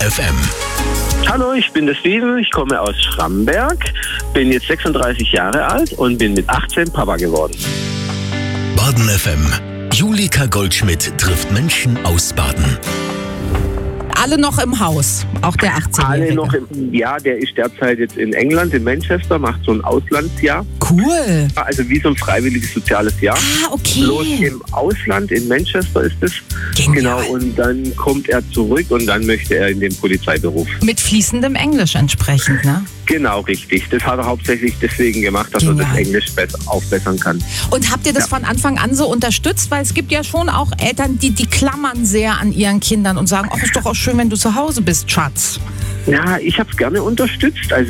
FM. Hallo, ich bin der Steven, ich komme aus Schramberg, bin jetzt 36 Jahre alt und bin mit 18 Papa geworden. Baden FM. Julika Goldschmidt trifft Menschen aus Baden. Alle noch im Haus, auch der 18-Jährige. Alle noch ja, der ist derzeit jetzt in England, in Manchester, macht so ein Auslandsjahr. Cool. Also wie so ein freiwilliges soziales Jahr. Ah, okay. Bloß im Ausland, in Manchester ist es. Genial. Genau, und dann kommt er zurück und dann möchte er in den Polizeiberuf. Mit fließendem Englisch entsprechend, ne? Genau, richtig. Das hat er hauptsächlich deswegen gemacht, dass er das Englisch aufbessern kann. Und habt ihr das von Anfang an so unterstützt? Weil es gibt ja schon auch Eltern, die klammern sehr an ihren Kindern und sagen, ach, ist doch auch schön, wenn du zu Hause bist, Schatz. Ja, ich habe es gerne unterstützt. Also